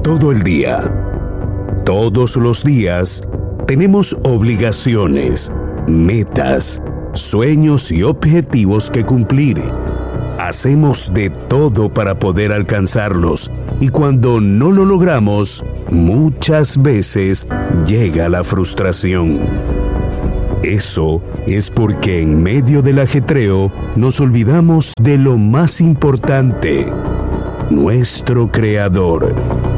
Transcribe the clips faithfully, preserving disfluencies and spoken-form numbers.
Todo el día, todos los días, tenemos obligaciones, metas, sueños y objetivos que cumplir. Hacemos de todo para poder alcanzarlos y cuando no lo logramos, muchas veces llega la frustración. Eso es porque en medio del ajetreo nos olvidamos de lo más importante, nuestro Creador.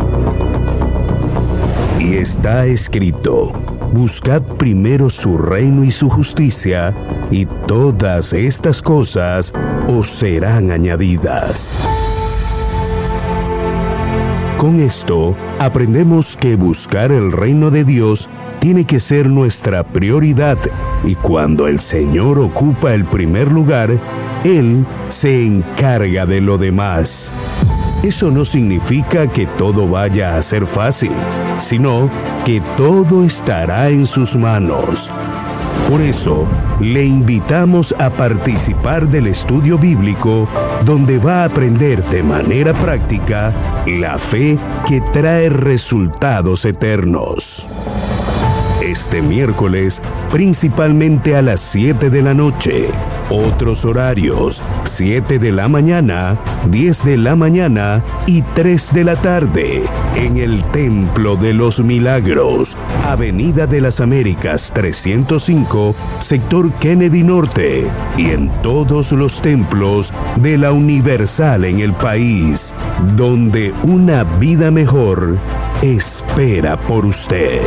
Y está escrito: buscad primero su reino y su justicia, y todas estas cosas os serán añadidas. Con esto, aprendemos que buscar el reino de Dios tiene que ser nuestra prioridad, y cuando el Señor ocupa el primer lugar, Él se encarga de lo demás. Eso no significa que todo vaya a ser fácil, sino que todo estará en sus manos. Por eso, le invitamos a participar del estudio bíblico, donde va a aprender de manera práctica la fe que trae resultados eternos. Este miércoles, principalmente a las siete de la noche. Otros horarios: siete de la mañana, diez de la mañana y tres de la tarde, en el Templo de los Milagros, Avenida de las Américas trescientos cinco, sector Kennedy Norte, y en todos los templos de la Universal en el país, donde una vida mejor espera por usted.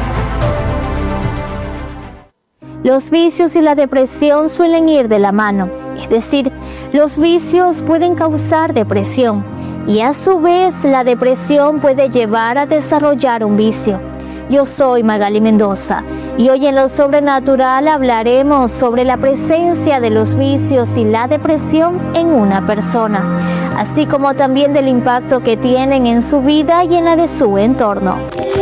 Los vicios y la depresión suelen ir de la mano, es decir, los vicios pueden causar depresión y a su vez la depresión puede llevar a desarrollar un vicio. Yo soy Magali Mendoza y hoy en Lo Sobrenatural hablaremos sobre la presencia de los vicios y la depresión en una persona, así como también del impacto que tienen en su vida y en la de su entorno.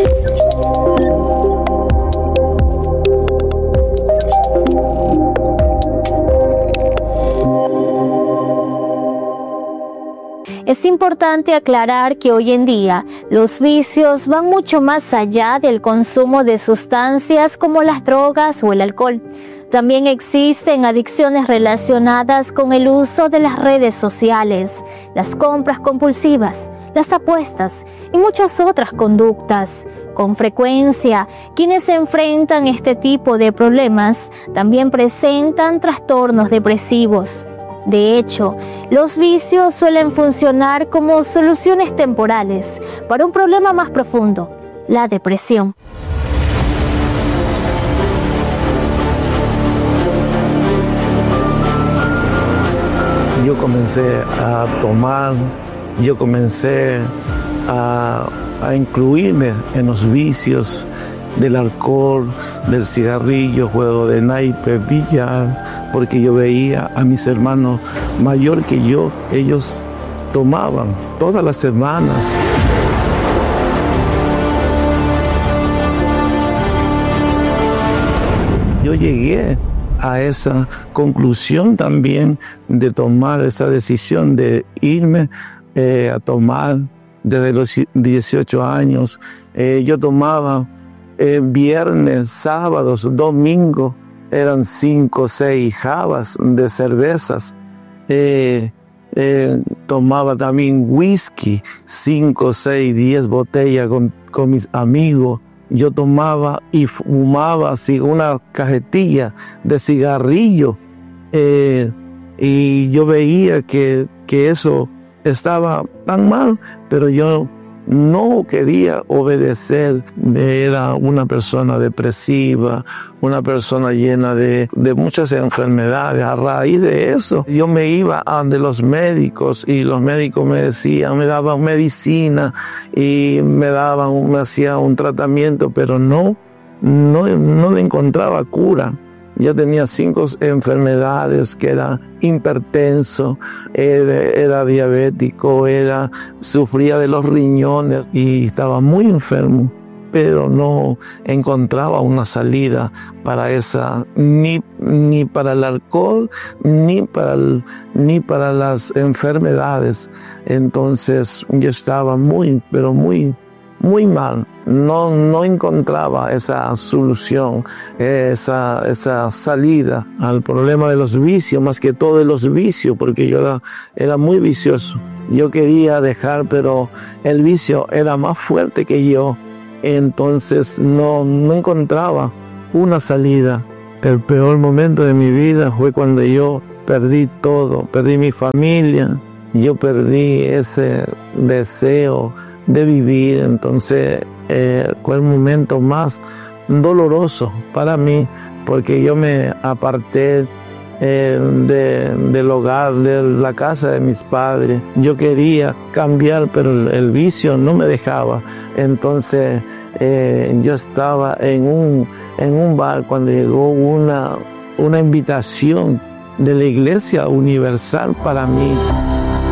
Es importante aclarar que hoy en día los vicios van mucho más allá del consumo de sustancias como las drogas o el alcohol. También existen adicciones relacionadas con el uso de las redes sociales, las compras compulsivas, las apuestas y muchas otras conductas. Con frecuencia, quienes se enfrentan a este tipo de problemas también presentan trastornos depresivos. De hecho, los vicios suelen funcionar como soluciones temporales para un problema más profundo, la depresión. Yo comencé a tomar, yo comencé a, a incluirme en los vicios del alcohol, del cigarrillo, juego de naipe, billar, porque yo veía a mis hermanos mayor que yo, ellos tomaban todas las semanas. Yo llegué a esa conclusión también de tomar esa decisión de irme eh, a tomar desde los dieciocho años. Eh, yo tomaba Eh, viernes, sábados, domingos, eran cinco o seis jabas de cervezas. Eh, eh, tomaba también whisky, cinco, seis, diez botellas con, con mis amigos. Yo tomaba y fumaba así una cajetilla de cigarrillo. Eh, y yo veía que, que eso estaba tan mal, pero yo no quería obedecer. Era una persona depresiva, una persona llena de, de muchas enfermedades. A raíz de eso, yo me iba a donde los médicos y los médicos me decían, me daban medicina y me daban, me hacían un tratamiento, pero no, no, no le encontraba cura. Yo tenía cinco enfermedades, que era hipertenso, era, era diabético, era, sufría de los riñones y estaba muy enfermo, pero no encontraba una salida para esa, ni, ni para el alcohol, ni para, el, ni para las enfermedades. Entonces yo estaba muy, pero muy muy mal. No, no encontraba esa solución, esa, esa salida al problema de los vicios, más que todo de los vicios, porque yo era, era muy vicioso. Yo quería dejar, pero el vicio era más fuerte que yo. Entonces no, no encontraba una salida. El peor momento de mi vida fue cuando yo perdí todo, perdí mi familia, yo perdí ese deseo de vivir. Entonces eh, fue el momento más doloroso para mí, porque yo me aparté eh, de, del hogar, de la casa de mis padres. Yo quería cambiar, pero el, el vicio no me dejaba. Entonces eh, yo estaba en un, en un bar cuando llegó una, una invitación de la Iglesia Universal para mí.